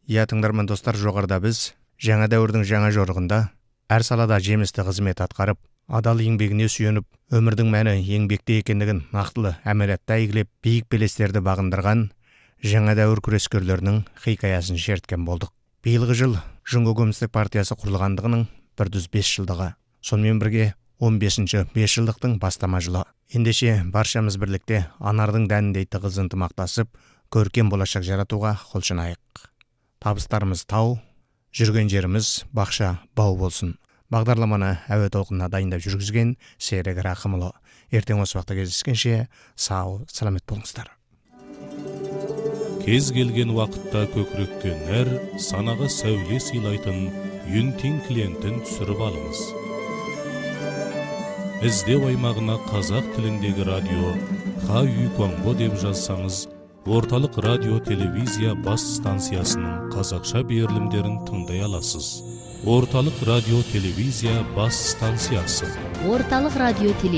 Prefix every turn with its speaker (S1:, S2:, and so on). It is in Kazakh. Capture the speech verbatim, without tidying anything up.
S1: Иә, тыңдарман достар, жоғарыда біз жаңа дәуірдің жаңа жорығында әр салада жемісті қызмет атқарып, адал еңбегіне сүйеніп, өмірдің мәні еңбекте екендігін нақтылы әмелетті әйгілеп, биік белестерді бағындырған жаңа дәуір күрескерлерінің хикаясын шерткен болдық. Биылғы жыл Жұңго Коммунистік партиясы құрылғандығының бір жүз бес жылдығы. Сонымен бірге он бесінші бес жылдықтың бастама жылы. Ендеше баршамыз бірлікте анардың дәніндей тығыз ынтымақтасып, көркем болашақ жаратуға құлшынайық. Табыстарымыз тау, жүрген жеріміз бақша бау болсын. Бағдарламаны әуе толқынына дайындап жүргізген Серік Рақымұлы. Ертең осы уақытта кездескенше сау, саламет болыңыздар.
S2: Кез келген уақытта көкірекке нәр, санаға сәуле сыйлайтын Юнтин клиентін түсіріп алыңыз. Іздеу аймағына қазақ тіліндегі радио Ха-Ю Конго деп жазсаңыз, орталық радио телевизия бас станциясының қазақша берілімдерін тыңдай аласыз. Орталық радио телевизия бас станциясы.
S3: Орталық радио телевизия